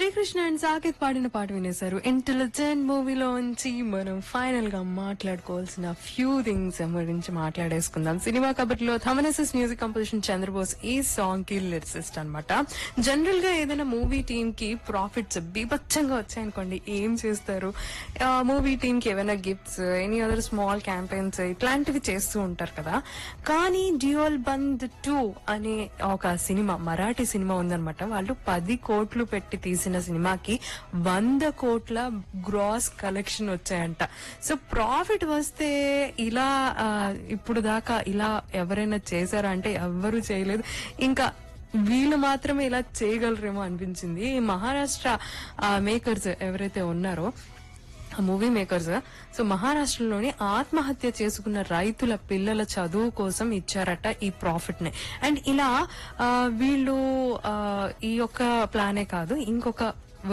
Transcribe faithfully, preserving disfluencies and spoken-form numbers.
Krishna and Saketh పాడిన పాట వినేశారు. Intelligent మూవీలోంచి మనం ఫైనల్ గా మాట్లాడుకోవాల్సిన ఫ్యూ థింగ్స్ గురించి మాట్లాడేసుకుందాం. సినిమా కబడ్డీలో థమనసిస్ మ్యూజిక్ కంపోజిషన్ చంద్రబోస్ ఈ సాంగ్ కి లిరిసిస్ట్ అనమాట. జనరల్ గా ఏదైనా మూవీ టీమ్ కి ప్రాఫిట్స్ బీభత్సంగా వచ్చాయనుకోండి, ఏం చేస్తారు? మూవీ టీమ్ కి ఏమైనా gifts, any other small campaigns ఇట్లాంటివి చేస్తూ ఉంటారు కదా. కానీ డ్యూయల్ బంద్ టూ అనే ఒక సినిమా, మరాఠీ సినిమా ఉందన్నమాట. వాళ్ళు పది కోట్లు పెట్టి తీసిన సినిమాకి వంద కోట్ల గ్రాస్ కలెక్షన్ వచ్చాయంట. సో ప్రాఫిట్ వస్తే ఇలా ఇప్పుడు దాకా ఇలా ఎవరైనా చేశారా అంటే ఎవ్వరూ చేయలేదు. ఇంకా వీళ్ళు మాత్రమే ఇలా చేయగలరేమో అనిపించింది. మహారాష్ట్ర మేకర్స్ ఎవరైతే ఉన్నారో, మూవీ మేకర్స్, సో మహారాష్ట్రలోని ఆత్మహత్య చేసుకున్న రైతుల పిల్లల చదువు కోసం ఇచ్చారట ఈ ప్రాఫిట్ ని. అండ్ ఇలా వీళ్ళు ఈ యొక్క ప్లానే కాదు, ఇంకొక